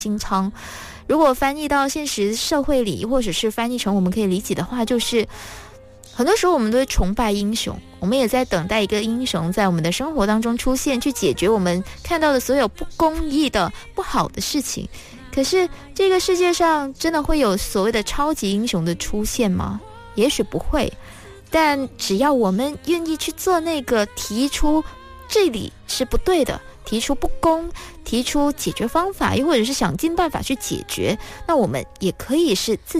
心仓。如果翻译到现实社会里，或者是翻译成我们可以理解的话，就是很多时候我们都会崇拜英雄，我们也在等待一个英雄在我们的生活当中出现，去解决我们看到的所有不公义的不好的事情。可是这个世界上真的会有所谓的超级英雄的出现吗？也许不会，但只要我们愿意去做那个提出这里是不对的，提出不公，提出解决方法，又或者是想尽办法去解决，那我们也可以是自